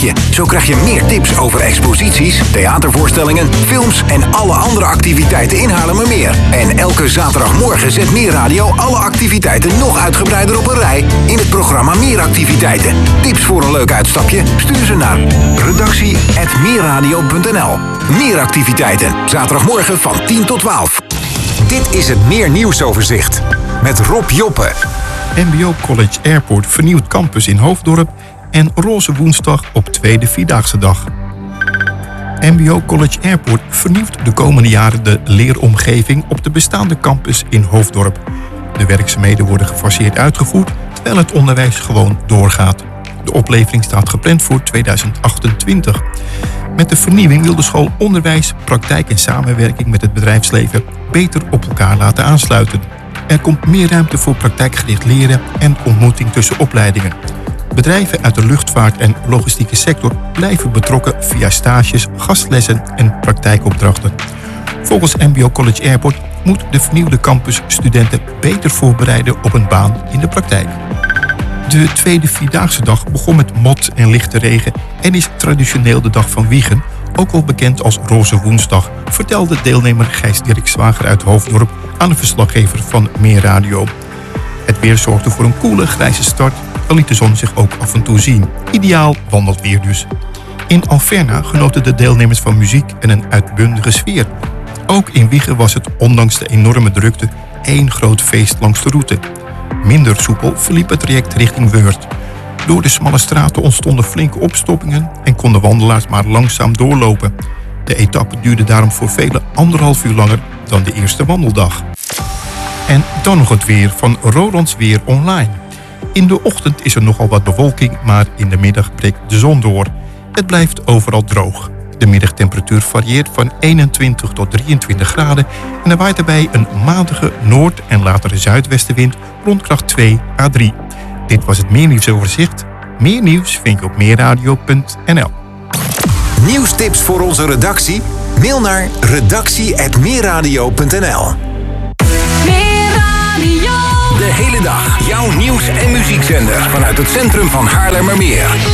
Zo krijg je meer tips over exposities, theatervoorstellingen, films en alle andere activiteiten in Haarlemmermeer. En elke zaterdagmorgen zet Meerradio alle activiteiten nog uitgebreider op een rij in het programma Meeractiviteiten. Tips voor een leuk uitstapje? Stuur ze naar redactie@meerradio.nl. Meeractiviteiten, zaterdagmorgen van 10 tot 12. Dit is het Meer Nieuwsoverzicht met Rob Joppe. MBO College Airport vernieuwt campus in Hoofddorp en roze woensdag op tweede Vierdaagse dag. MBO College Airport vernieuwt de komende jaren de leeromgeving op de bestaande campus in Hoofddorp. De werkzaamheden worden gefaseerd uitgevoerd, terwijl het onderwijs gewoon doorgaat. De oplevering staat gepland voor 2028. Met de vernieuwing wil de school onderwijs, praktijk en samenwerking met het bedrijfsleven beter op elkaar laten aansluiten. Er komt meer ruimte voor praktijkgericht leren en ontmoeting tussen opleidingen. Bedrijven uit de luchtvaart en logistieke sector blijven betrokken via stages, gastlessen en praktijkopdrachten. Volgens MBO College Airport moet de vernieuwde campus studenten beter voorbereiden op een baan in de praktijk. De tweede Vierdaagse dag begon met mot en lichte regen en is traditioneel de dag van Wiegen, ook wel bekend als Roze Woensdag, vertelde deelnemer Gijs-Dirk Zwager uit Hoofddorp aan de verslaggever van Meerradio. Het weer zorgde voor een koele grijze start, al liet de zon zich ook af en toe zien. Ideaal wandelweer dus. In Alverna genoten de deelnemers van muziek en een uitbundige sfeer. Ook in Wiegen was het, ondanks de enorme drukte, één groot feest langs de route. Minder soepel verliep het traject richting Weurt. Door de smalle straten ontstonden flinke opstoppingen en konden wandelaars maar langzaam doorlopen. De etappe duurde daarom voor velen 1,5 uur langer dan de eerste wandeldag. En dan nog het weer van Rolands Weer Online. In de ochtend is er nogal wat bewolking, maar in de middag breekt de zon door. Het blijft overal droog. De middagtemperatuur varieert van 21 tot 23 graden en er waait daarbij een matige noord- en latere zuidwestenwind rond kracht 2 à 3. Dit was het Meer Nieuwsoverzicht. Meer nieuws vind je op meerradio.nl. Nieuwstips voor onze redactie? Mail naar redactie@meerradio.nl. De hele dag jouw nieuws- en muziekzender vanuit het centrum van Haarlemmermeer.